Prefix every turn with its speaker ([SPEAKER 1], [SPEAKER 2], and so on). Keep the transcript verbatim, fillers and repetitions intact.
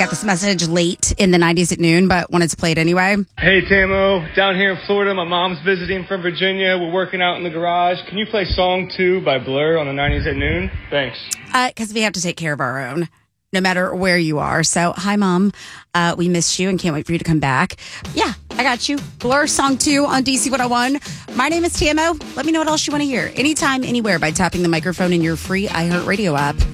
[SPEAKER 1] got this message late in the nineties at noon, but wanted to play it anyway.
[SPEAKER 2] Hey, Tamo. Down here in Florida, my mom's visiting from Virginia. We're working out in the garage. Can you play Song two by Blur on the nineties at noon? Thanks.
[SPEAKER 1] Because uh, we have to take care of our own, no matter where you are. So, hi, Mom. Uh, we missed you and can't wait for you to come back. Yeah, I got you. Blur Song two on D C one oh one. My name is T M O. Let me know what else you want to hear. Anytime, anywhere by tapping the microphone in your free iHeartRadio app.